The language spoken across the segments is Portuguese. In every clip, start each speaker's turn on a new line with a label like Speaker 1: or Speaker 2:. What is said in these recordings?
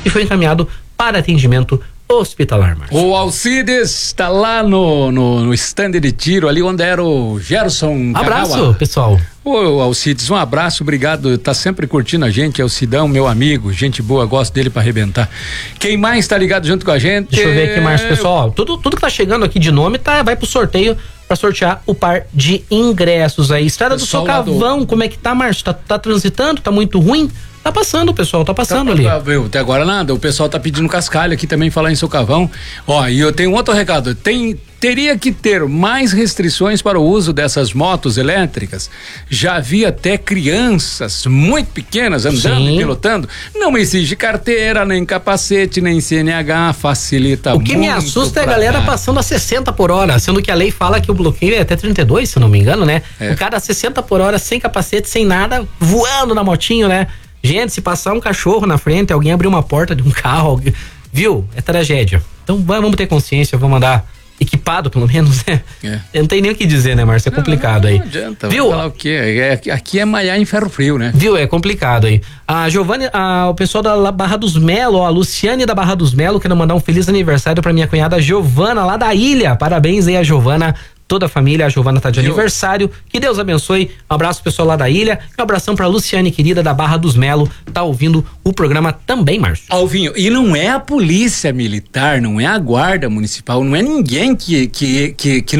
Speaker 1: e foi encaminhado para atendimento hospitalar, Márcio.
Speaker 2: O Alcides está lá no stand de tiro, ali onde era o Gerson
Speaker 1: Abraço,
Speaker 2: Kagawa.
Speaker 1: pessoal.
Speaker 2: Ô, Alcides, um abraço, obrigado, tá sempre curtindo a gente, é o Cidão, meu amigo, gente boa, gosto dele pra arrebentar. Quem mais tá ligado junto com a gente?
Speaker 1: Deixa eu ver aqui, Márcio, pessoal, tudo que tá chegando aqui de nome vai pro sorteio pra sortear o par de ingressos aí. Estrada do Socavão, como é que tá, Márcio? Tá transitando? Tá muito ruim? Tá passando, pessoal, tá passando ali.
Speaker 2: Até agora nada, o pessoal tá pedindo cascalho aqui também, falar em Socavão. Ó, e eu tenho um outro recado, teria que ter mais restrições para o uso dessas motos elétricas. Já havia até crianças muito pequenas andando e pilotando. Não exige carteira, nem capacete, nem CNH, facilita muito.
Speaker 1: O que me assusta é a galera passando a 60 por hora, sendo que a lei fala que o bloqueio é até 32, se não me engano, né? O cara a 60 por hora, sem capacete, sem nada, voando na motinho, né? Gente, se passar um cachorro na frente, alguém abrir uma porta de um carro, viu? É tragédia. Então vamos ter consciência, vamos andar equipado, pelo menos, né? Eu não tenho nem o que dizer, né, Márcio? É complicado aí.
Speaker 2: Não adianta,
Speaker 1: viu?
Speaker 2: Falar o quê? Aqui é malhar em ferro frio, né?
Speaker 1: Viu? É complicado aí. A Giovane, o pessoal da Barra dos Melo, a Luciane da Barra dos Melo, quero mandar um feliz aniversário pra minha cunhada Giovana, lá da ilha. Parabéns aí a Giovana. Toda a família, a Giovana tá de aniversário, que Deus abençoe, um abraço pro pessoal lá da ilha, um abração pra Luciane querida da Barra dos Melo, tá ouvindo o programa também, Márcio.
Speaker 2: Alvinho, e não é a polícia militar, não é a guarda municipal, não é ninguém que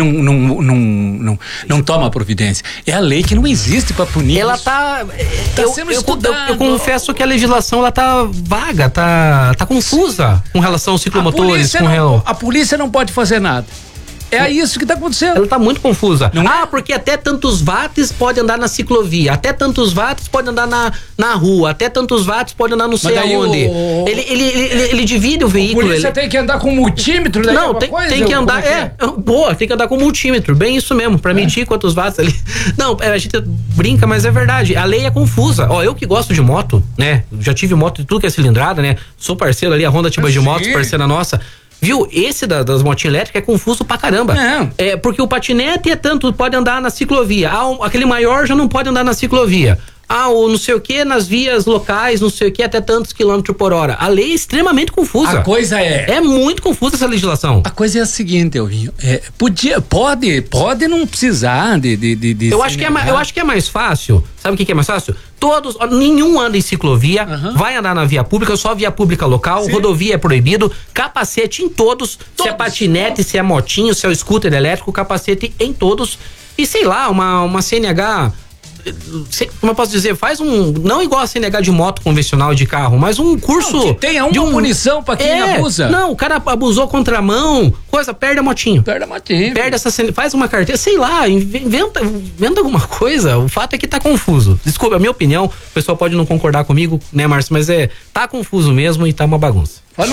Speaker 2: não toma providência, é a lei que não existe pra punir.
Speaker 1: Ela tá
Speaker 2: sendo estudada.
Speaker 1: Eu confesso que a legislação, ela tá vaga, tá confusa com relação aos ciclomotores,
Speaker 2: a polícia não pode fazer nada. É isso que tá acontecendo.
Speaker 1: Ela tá muito confusa.
Speaker 2: Não é?
Speaker 1: Porque até tantos watts pode andar na ciclovia, até tantos watts pode andar na rua, até tantos watts pode andar não sei aonde. Ele divide o veículo.
Speaker 2: A polícia tem que andar com multímetro, né?
Speaker 1: Não, tem que andar, tem que andar com multímetro, bem isso mesmo, pra medir quantos watts ali. Não, a gente brinca, mas é verdade, a lei é confusa. Ó, eu que gosto de moto, né, já tive moto de tudo que é cilindrada, né, sou parceiro ali, a Honda Tiba de Motos, parceira nossa. Viu? Esse das motinhas elétricas é confuso pra caramba. É porque o patinete pode andar na ciclovia. Aquele maior já não pode andar na ciclovia. O não sei o que nas vias locais, não sei o que, até tantos quilômetros por hora. A lei é extremamente confusa.
Speaker 2: A coisa é
Speaker 1: muito confusa essa legislação.
Speaker 2: A coisa é a seguinte, Elvinho. Pode não precisar de
Speaker 1: eu acho que é mais fácil. Sabe o que é mais fácil? Nenhum anda em ciclovia, vai andar na via pública, só via pública local, rodovia é proibido, capacete em todos. Se é patinete, se é motinho, se é o scooter elétrico, capacete em todos. E sei lá, uma CNH, como eu posso dizer, faz não igual a CNH de moto convencional de carro, mas um curso.
Speaker 2: Que tenha uma punição pra quem abusa.
Speaker 1: Não, o cara abusou contramão, perde a motinho. Perde essa faz uma carteira, sei lá, inventa alguma coisa. O fato é que tá confuso. Desculpa, a minha opinião, o pessoal pode não concordar comigo, né, Márcio, mas tá confuso mesmo e tá uma bagunça.
Speaker 2: Pode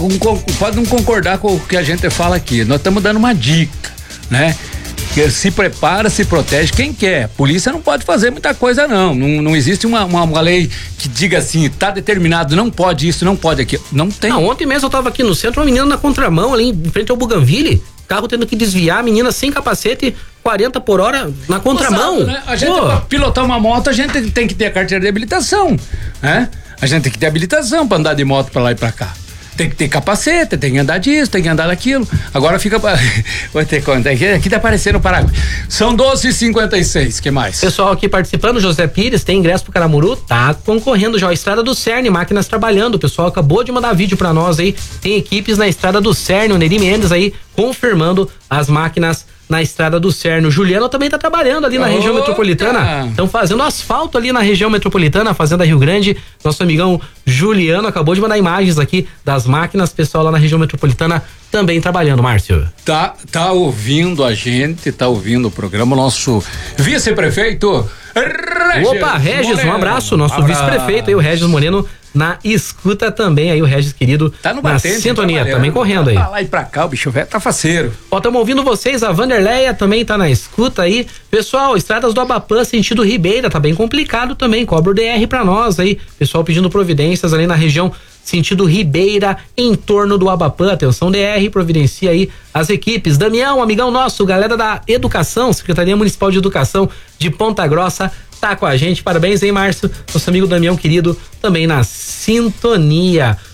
Speaker 2: não concordar com o que a gente fala aqui. Nós estamos dando uma dica, né? Se prepara, se protege quem quer. Polícia não pode fazer muita coisa, não existe uma lei que diga assim, tá determinado, não pode isso, não pode aquilo. Não tem.
Speaker 1: Ontem mesmo eu tava aqui no centro, uma menina na contramão ali em frente ao Bougainville, carro tendo que desviar, a menina sem capacete, 40 por hora na contramão.
Speaker 2: Né? A gente, pra pilotar uma moto, a gente tem que ter a carteira de habilitação, né? A gente tem que ter habilitação pra andar de moto pra lá e pra cá. Tem que ter capacete, tem que andar disso, tem que andar daquilo. Agora fica vou ter conta. Aqui tá aparecendo o Paraguai. São 12h56, que mais?
Speaker 1: Pessoal aqui participando, José Pires, tem ingresso pro Caramuru, tá concorrendo já. Estrada do Cerne, máquinas trabalhando. O pessoal acabou de mandar vídeo pra nós aí. Tem equipes na Estrada do Cerne, o Neri Mendes aí confirmando as máquinas na Estrada do Cerne. O Juliano também tá trabalhando ali na região metropolitana. Estão fazendo asfalto ali na região metropolitana, Fazenda Rio Grande. Nosso amigão Juliano acabou de mandar imagens aqui das máquinas. Pessoal lá na região metropolitana também trabalhando, Márcio.
Speaker 2: Tá ouvindo a gente, tá ouvindo o programa. Nosso vice-prefeito
Speaker 1: Regis, um abraço. Nosso vice-prefeito aí, o Regis Moreno, na escuta também aí, o Regis querido,
Speaker 2: tá no batente,
Speaker 1: na sintonia, também correndo aí.
Speaker 2: Pra lá e pra cá, o bicho velho tá faceiro.
Speaker 1: Estamos ouvindo vocês, a Vanderleia também tá na escuta aí. Pessoal, estradas do Abapã, sentido Ribeira, tá bem complicado também, cobra o DR pra nós aí. Pessoal pedindo providências ali na região sentido Ribeira, em torno do Abapã. Atenção, DR, providencia aí as equipes. Damião, amigão nosso, galera da Educação, Secretaria Municipal de Educação de Ponta Grossa, tá com a gente. Parabéns, hein, Márcio? Nosso amigo Damião querido, também na sintonia.